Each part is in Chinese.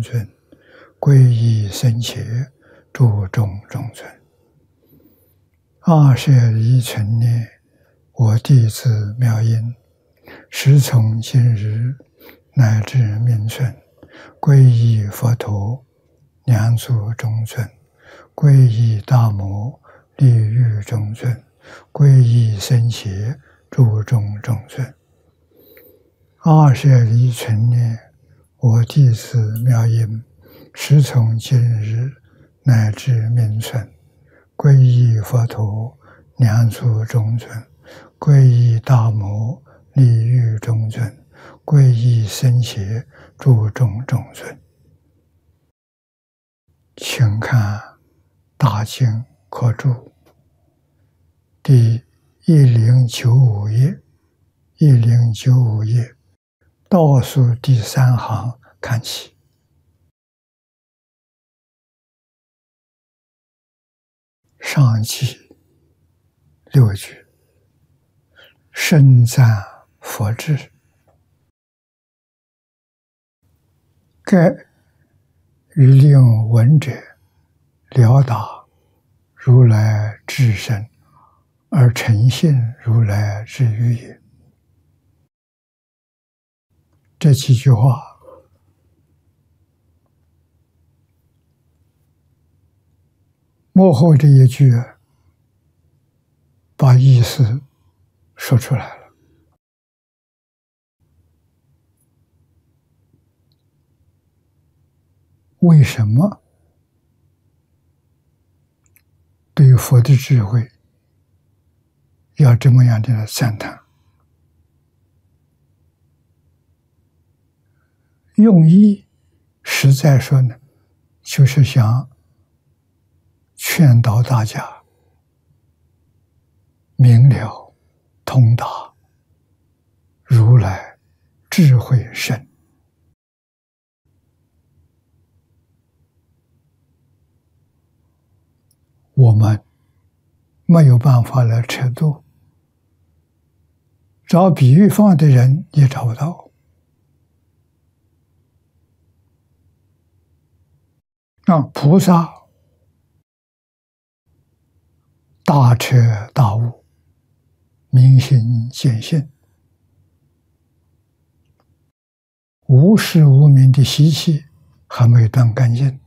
尊，皈依僧伽，诸众中尊。阿舍离存念，我弟子妙音，时从今日乃至命存，皈依佛陀，两足中尊，皈依大摩，利欲中尊，皈依僧伽，诸众中尊。阿舍离存念，我弟子妙音，时从今日乃至命存，皈依佛陀，两足中尊，皈依大摩，利欲中尊，皈依僧伽，诸众中尊。请看大经科注第1095页，1095页倒数第3行看起。上记6句，深赞佛智，盖欲令闻者了达如来智身，而诚信如来之语也。这几句话幕后这一句把意思说出来了。为什么对佛的智慧要这么样的赞叹？用意实在说呢，就是想劝导大家明了通达如来智慧深。我们没有办法来测度，找比喻方的人也找不到。菩萨大彻大悟，明心见性，无始无明的习气还没断干净，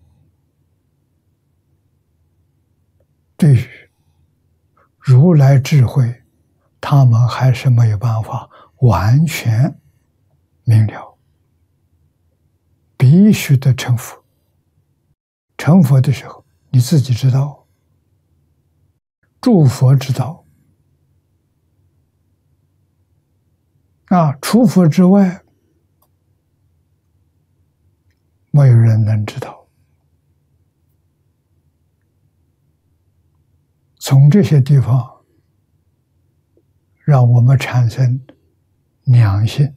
对于如来智慧，他们还是没有办法完全明了，必须得成佛。成佛的时候，你自己知道，诸佛知道，除佛之外，没有人能知道。从这些地方，让我们产生良心，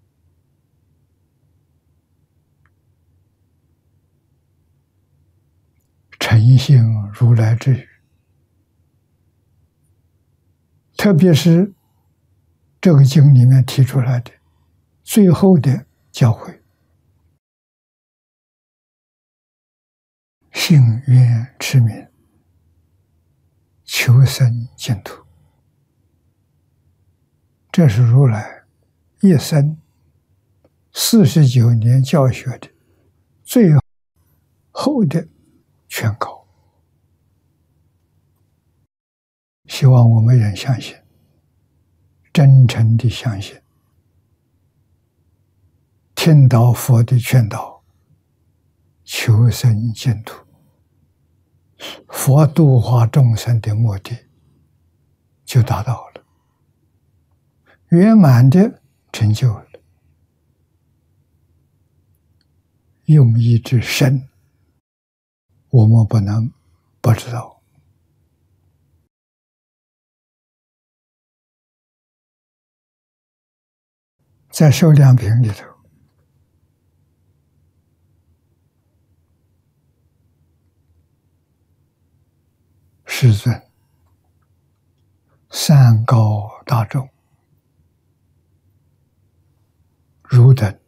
诚信如来之语。特别是这个经里面提出来的最后的教诲，信愿持名，求生净土，这是如来一生49年教学的最后的劝告。希望我们人相信，真诚地相信，听到佛的劝导，求生净土，佛度化众生的目的就达到了，圆满的成就了。用意之深，我们不能不知道。在受量品里头，世尊三告大众，汝等